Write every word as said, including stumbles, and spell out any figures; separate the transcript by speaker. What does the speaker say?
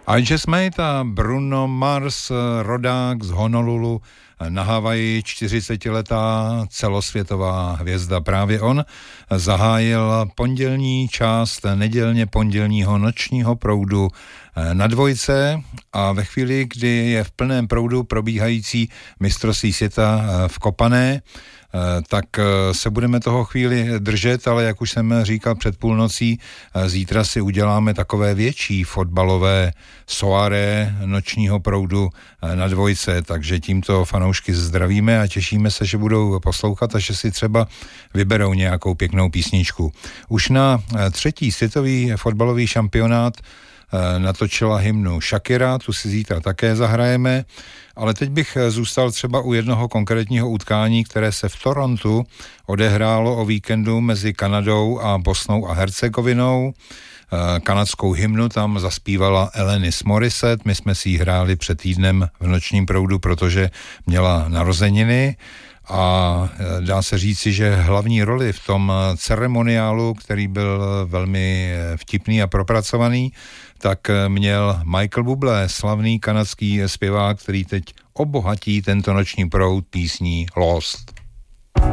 Speaker 1: I Just Made a Bruno Mars, rodák z Honolulu na Havaji, čtyřicetiletá celosvětová hvězda. Právě on zahájil pondělní část nedělně pondělního nočního proudu na Dvojce a ve chvíli, kdy je v plném proudu probíhající mistrovství světa v Kopané, tak se budeme toho chvíli držet, ale jak už jsem říkal před půlnocí, zítra si uděláme takové větší fotbalové soirée nočního proudu na Dvojce, takže tímto fanoušky zdravíme a těšíme se, že budou poslouchat a že si třeba vyberou nějakou pěknou písničku. Už na třetí světový fotbalový šampionát natočila hymnu Shakira, tu si zítra také zahrajeme, ale teď bych zůstal třeba u jednoho konkrétního utkání, které se v Torontu odehrálo o víkendu mezi Kanadou a Bosnou a Hercegovinou. Kanadskou hymnu tam zaspívala Alanis Morissette, my jsme si ji hráli před týdnem v nočním proudu, protože měla narozeniny. A dá se říci, že hlavní roli v tom ceremoniálu, který byl velmi vtipný a propracovaný, tak měl Michael Bublé, slavný kanadský zpěvák, který teď obohatí tento noční proud písní Lost.